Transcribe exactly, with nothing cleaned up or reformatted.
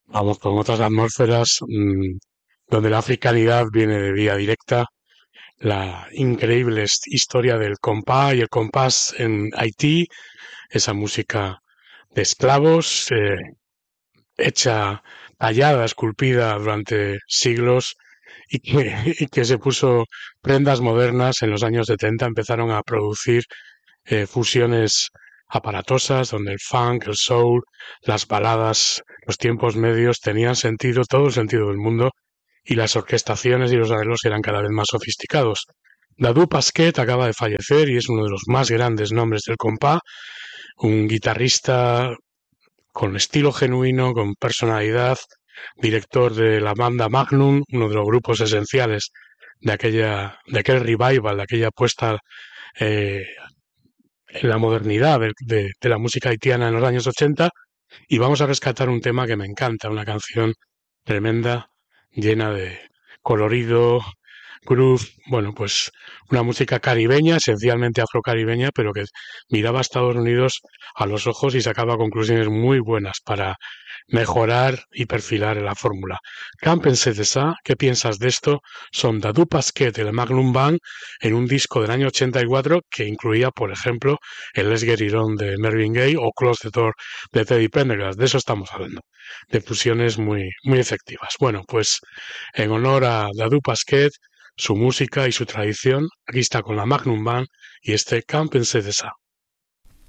Vamos, con otras atmósferas, mmm, donde la africanidad viene de vía directa, la increíble his- historia del compás y el compás en Haití, esa música de esclavos, eh, hecha, tallada, esculpida durante siglos y que, y que se puso prendas modernas en los años setenta, empezaron a producir eh, fusiones aparatosas donde el funk, el soul, las baladas, los tiempos medios tenían sentido, todo el sentido del mundo, y las orquestaciones y los arreglos eran cada vez más sofisticados. Dadou Pasquet acaba de fallecer y es uno de los más grandes nombres del compás, un guitarrista con estilo genuino, con personalidad, director de la banda Magnum, uno de los grupos esenciales de aquella, de aquel revival, de aquella puesta eh, en la modernidad de, de, de la música haitiana en los años ochenta, y vamos a rescatar un tema que me encanta, una canción tremenda, llena de colorido, groove, bueno, pues una música caribeña, esencialmente afrocaribeña, pero que miraba a Estados Unidos a los ojos y sacaba conclusiones muy buenas para mejorar y perfilar la fórmula. Cámpense de esa, ¿qué piensas de esto? Son Dadou Pasquet de la Magnum Band en un disco del año ochenta y cuatro que incluía, por ejemplo, el Let's Get It On de Marvin Gaye o Close the Door de Teddy Pendergrass. De eso estamos hablando, de fusiones muy, muy efectivas. Bueno, pues en honor a Dadou Pasquet, su música y su tradición, aquí está con la Magnum Band y este Cámpense de esa.